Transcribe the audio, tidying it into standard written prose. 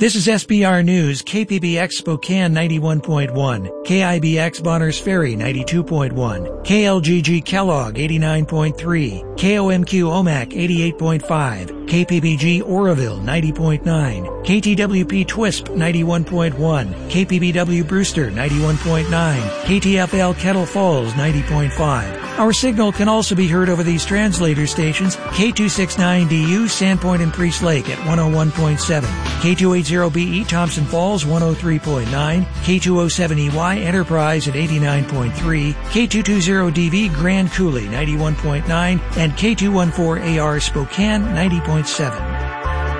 This is SBR News, KPBX Spokane 91.1, KIBX Bonners Ferry 92.1, KLGG Kellogg 89.3, KOMQ Omak 88.5, KPBG Oroville 90.9, KTWP Twisp 91.1, KPBW Brewster 91.9, KTFL Kettle Falls 90.5. Our signal can also be heard over these translator stations, K269DU Sandpoint and Priest Lake at 101.7, K280BE Thompson Falls 103.9, K207EY Enterprise at 89.3, K220DV Grand Coulee 91.9, and K214AR Spokane 90.7.